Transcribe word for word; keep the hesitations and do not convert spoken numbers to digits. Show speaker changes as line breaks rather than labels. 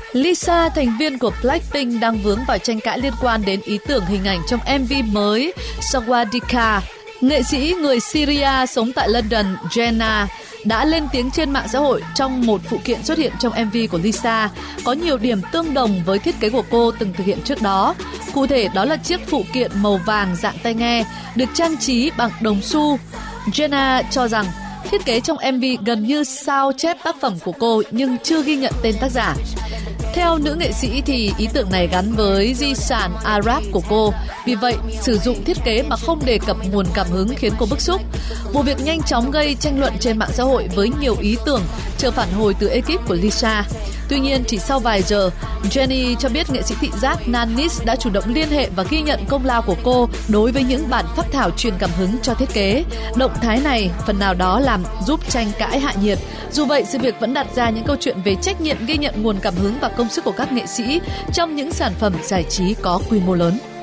Lisa, thành viên của Blackpink, đang vướng vào tranh cãi liên quan đến ý tưởng hình ảnh trong em vê mới Sawadika. Nghệ sĩ người Syria sống tại London, Jenna, đã lên tiếng trên mạng xã hội trong một phụ kiện xuất hiện trong em vê của Lisa có nhiều điểm tương đồng với thiết kế của cô từng thực hiện trước đó. Cụ thể đó là chiếc phụ kiện màu vàng dạng tai nghe được trang trí bằng đồng xu. Jenna cho rằng thiết kế trong em vê gần như sao chép tác phẩm của cô nhưng chưa ghi nhận tên tác giả. Theo nữ nghệ sĩ thì ý tưởng này gắn với di sản Arab của cô, vì vậy sử dụng thiết kế mà không đề cập nguồn cảm hứng khiến cô bức xúc. Vụ việc nhanh chóng gây tranh luận trên mạng xã hội với nhiều ý tưởng chờ phản hồi từ ekip của Lisa. Tuy nhiên, chỉ sau vài giờ, Jennie cho biết nghệ sĩ thị giác Nanis đã chủ động liên hệ và ghi nhận công lao của cô đối với những bản phác thảo truyền cảm hứng cho thiết kế. Động thái này phần nào đó làm giúp tranh cãi hạ nhiệt. Dù vậy, sự việc vẫn đặt ra những câu chuyện về trách nhiệm ghi nhận nguồn cảm hứng và công sức của các nghệ sĩ trong những sản phẩm giải trí có quy mô lớn.